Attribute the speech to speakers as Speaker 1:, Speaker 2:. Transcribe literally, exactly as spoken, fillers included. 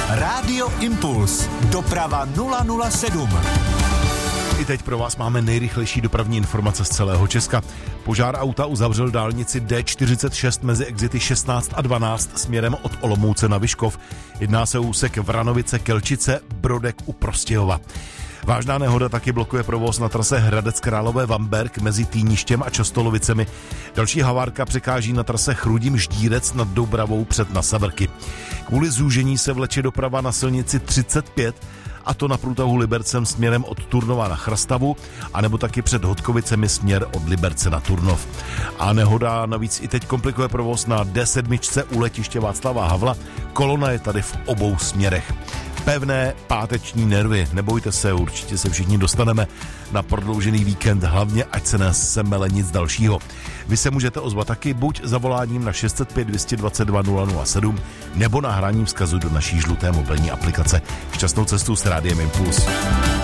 Speaker 1: Rádio Impuls. Doprava nula nula sedm.
Speaker 2: I teď pro vás máme nejrychlejší dopravní informace z celého Česka. Požár auta uzavřel dálnici D čtyřicet šest mezi exity šestnáct a dvanáct směrem od Olomouce na Vyškov. Jedná se o úsek Vranovice Kelčice, Brodek u Prostějova. Vážná nehoda taky blokuje provoz na trase Hradec Králové Vamberk mezi Týništěm a Častolovicemi. Další havárka překáží na trase Chrudim Ždírec nad Doubravou před Nasavrky. Kvůli zúžení se vleče doprava na silnici třicet pět, a to na průtahu Libercem směrem od Turnova na Chrastavu, anebo taky před Hodkovicemi směr od Liberce na Turnov. A nehoda navíc i teď komplikuje provoz na D sedm u letiště Václava Havla. Kolona je tady v obou směrech. Pevné páteční nervy, nebojte se, určitě se všichni dostaneme na prodloužený víkend, hlavně ať se nás semele nic dalšího. Vy se můžete ozvat taky buď zavoláním na šest set pět dvě dva dva nula nula sedm nebo nahráním vzkazu do naší žluté mobilní aplikace. Šťastnou cestu s Rádiem Impuls.